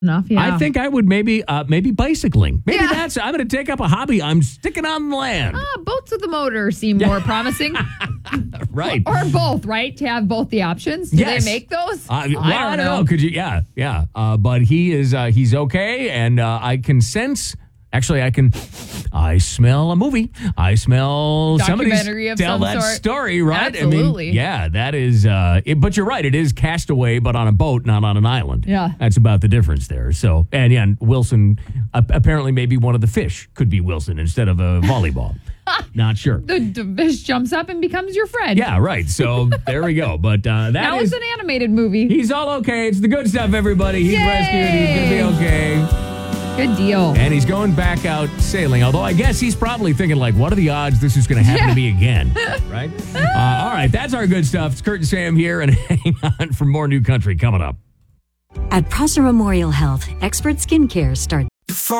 enough, yeah. I think I would maybe bicycling. Maybe Yeah. I'm going to take up a hobby. I'm sticking on the land. Boats with a motor seem more promising. Right. Or both, right? To have both the options. Do Yes. they make those? I don't know. Could you? Yeah. But he's okay, and I can sense. Actually, I smell a movie. I smell somebody Documentary of tell some that sort. story, right? Absolutely. I mean, yeah, that is, but you're right. It is Castaway, but on a boat, not on an island. Yeah. That's about the difference there. So, and Wilson, apparently maybe one of the fish could be Wilson instead of a volleyball. Not sure. The fish jumps up and becomes your friend. Yeah, right. So there we go. But Now it's an animated movie. he's all okay. It's the good stuff, everybody. He's Yay! rescued. He's going to be okay. Good deal. And he's going back out sailing, although I guess he's probably thinking, like, what are the odds this is going to happen to me again? Right? All right, that's our good stuff. It's Kurt and Sam here, and hang on for more New Country coming up. At Prosser Memorial Health, expert skincare starts